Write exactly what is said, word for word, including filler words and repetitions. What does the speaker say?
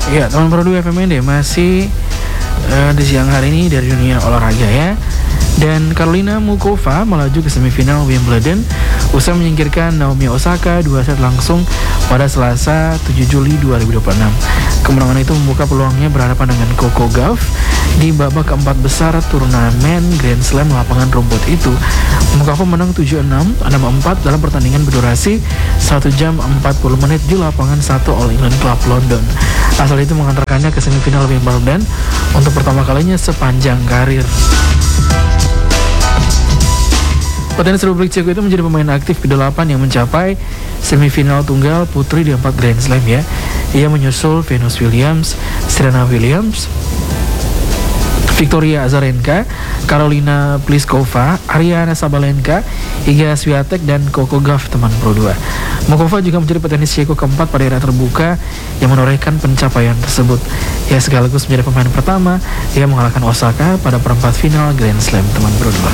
Ya, teman Pro dua F M N D masih uh, di siang hari ini dari dunia olahraga ya. Dan Karolina Muchova melaju ke semifinal Wimbledon usai menyingkirkan Naomi Osaka dua set langsung pada Selasa tujuh Juli dua ribu dua puluh enam. Kemenangan itu membuka peluangnya berhadapan dengan Coco Gauff di babak keempat besar turnamen Grand Slam lapangan rumput itu. Muchova menang tujuh enam, enam empat dalam pertandingan berdurasi satu jam empat puluh menit di lapangan satu All England Club London. Asal itu mengantarkannya ke semifinal Wimbledon untuk pertama kalinya sepanjang karir. Petenis Republik Ceko itu menjadi pemain aktif kedelapan yang mencapai semifinal tunggal putri di empat Grand Slam ya. Ia menyusul Venus Williams, Serena Williams, Victoria Azarenka, Karolina Pliskova, Aryna Sabalenka, Iga Swiatek dan Coco Gauff teman Pro dua. Muchova juga menjadi petenis Ceko keempat pada era terbuka yang menorehkan pencapaian tersebut. Ia sekaligus menjadi pemain pertama yang mengalahkan Osaka pada perempat final Grand Slam teman Pro dua.